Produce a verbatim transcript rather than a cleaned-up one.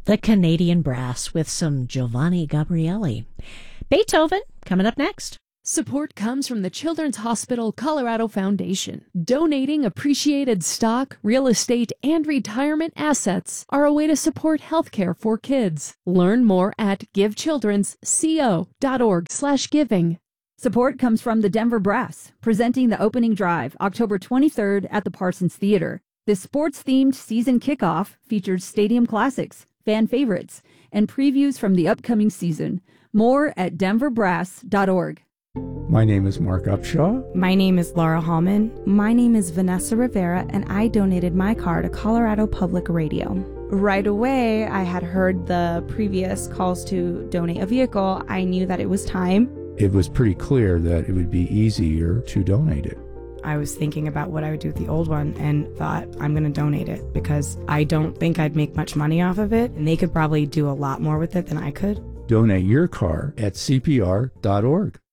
The Canadian Brass with some Giovanni Gabrieli. Beethoven coming up next. Support comes from the Children's Hospital Colorado Foundation. Donating appreciated stock, real estate, and retirement assets are a way to support healthcare for kids. Learn more at givechildrensco.org slash giving. Support comes from the Denver Brass, presenting the opening drive October twenty-third at the Parsons Theater. This sports-themed season kickoff features stadium classics, fan favorites, and previews from the upcoming season. More at denver brass dot org. My name is Mark Upshaw. My name is Laura Hallman. My name is Vanessa Rivera, and I donated my car to Colorado Public Radio. Right away, I had heard the previous calls to donate a vehicle. I knew that it was time. It was pretty clear that it would be easier to donate it. I was thinking about what I would do with the old one and thought, I'm going to donate it because I don't think I'd make much money off of it, and they could probably do a lot more with it than I could. Donate your car at C P R dot org.